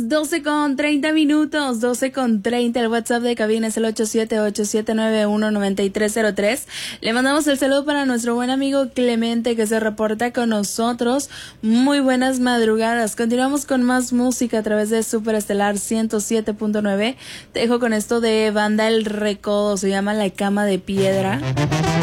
12:30, 12:30. El WhatsApp de cabina es el 8787919303. Le mandamos el saludo para nuestro buen amigo Clemente, que se reporta con nosotros. Muy buenas madrugadas. Continuamos con más música a través de Superestelar 107.9. Te dejo con esto de Banda El Recodo, se llama La Cama de Piedra.